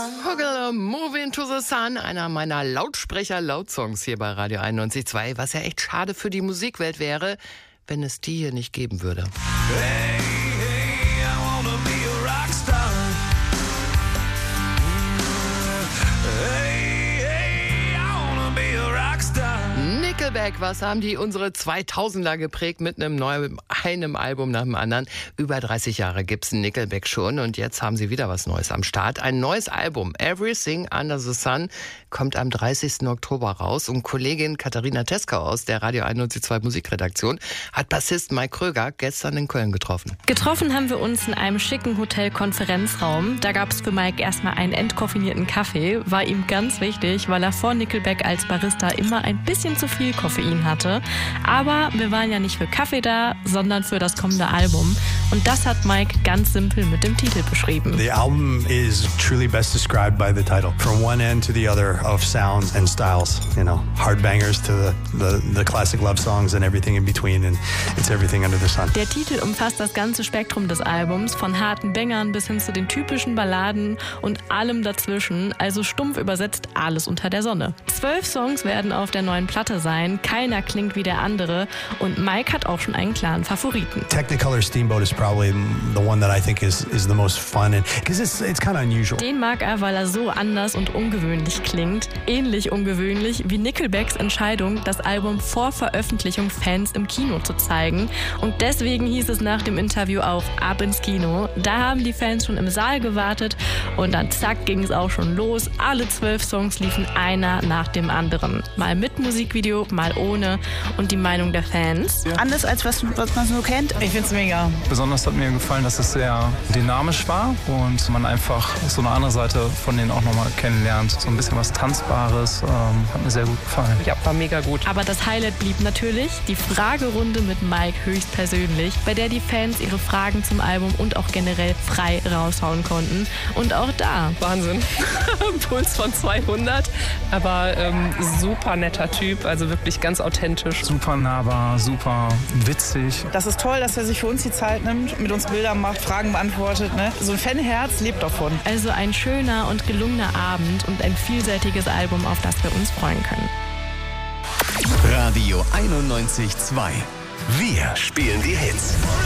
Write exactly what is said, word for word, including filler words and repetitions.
sun. Huggle, Move into the Sun, einer meiner Lautsprecher-Lautsongs hier bei Radio einundneunzig Komma zwei, was ja echt schade für die Musikwelt wäre, wenn es die hier nicht geben würde. Hey, hey, I wanna be a rockstar. Hey, hey, I wanna be a rockstar. Nickelback, was haben die unsere zweitausender geprägt mit einem neuen, einem Album nach dem anderen. Über dreißig Jahre gibt's Nickelback schon und jetzt haben sie wieder was Neues am Start. Ein neues Album, Everything Under the Sun, kommt am dreißigsten Oktober raus und Kollegin Katharina Teskau aus der Radio einundneunzig Komma zwei Musikredaktion hat Bassist Mike Kröger gestern in Köln getroffen. Getroffen haben wir uns in einem schicken Hotel-Konferenzraum. Da gab es für Mike erstmal einen entkoffinierten Kaffee. War ihm ganz wichtig, weil er vor Nickelback als Barista immer ein bisschen zu viel Koffein hatte. Aber wir waren ja nicht für Kaffee da, sondern für das kommende Album. Und das hat Mike ganz simpel mit dem Titel beschrieben. The album is truly best described by the title. From one end to the other of sounds and styles. You know, hard bangers to the, the, the classic love songs and everything in between. And it's everything under the sun. Der Titel umfasst das ganze Spektrum des Albums, von harten Bangern bis hin zu den typischen Balladen und allem dazwischen. Also stumpf übersetzt alles unter der Sonne. Zwölf Songs werden auf der neuen Platte sein. Keiner klingt wie der andere. Und Mike hat auch schon einen klaren Favoriten. Technicolor Steamboat is probably the one that I think is, is the most fun. Because it's, it's kind of unusual. Den mag er, weil er so anders und ungewöhnlich klingt. Ähnlich ungewöhnlich wie Nickelbacks Entscheidung, das Album vor Veröffentlichung Fans im Kino zu zeigen. Und deswegen hieß es nach dem Interview auch ab ins Kino. Da haben die Fans schon im Saal gewartet und dann zack ging es auch schon los. Alle zwölf Songs liefen einer nach dem anderen. Mal mit Musikvideo, mal ohne. Und die Meinung der Fans? Anders als was, was man so kennt. Ich find's mega. Besonders hat mir gefallen, dass es sehr dynamisch war und man einfach so eine andere Seite von denen auch nochmal kennenlernt. So ein bisschen was Tanzbares, ähm, hat mir sehr gut gefallen. Ja, war mega gut. Aber das Highlight blieb natürlich die Fragerunde mit Mike höchstpersönlich, bei der die Fans ihre Fragen zum Album und auch generell frei raushauen konnten. Und auch da. Wahnsinn. Puls von zweihundert, aber ähm, super netter Typ, also wirklich ganz authentisch. Super nahbar, super witzig. Das ist toll, dass er sich für uns die Zeit nimmt, mit uns Bilder macht, Fragen beantwortet. Ne? So ein Fanherz lebt davon. Also ein schöner und gelungener Abend und ein vielseitiges Album, auf das wir uns freuen können. Radio einundneunzig Komma zwei. Wir spielen die Hits.